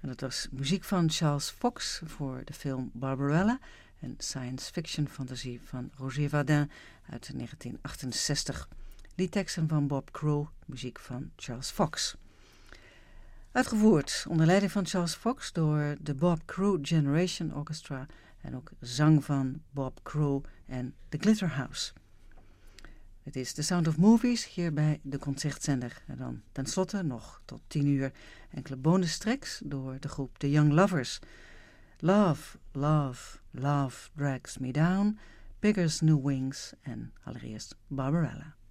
En dat was muziek van Charles Fox voor de film Barbarella, een science fiction fantasie van Roger Vadim uit 1968. Liedteksten van Bob Crow, muziek van Charles Fox. Uitgevoerd onder leiding van Charles Fox door de Bob Crow Generation Orchestra en ook zang van Bob Crow en The Glitterhouse. Het is The Sound of Movies hier bij de Concertzender. En dan tenslotte nog tot 10 uur enkele bonustracks door de groep The Young Lovers. Love, Love, Love Drags Me Down, Bigger's New Wings en allereerst Barbarella.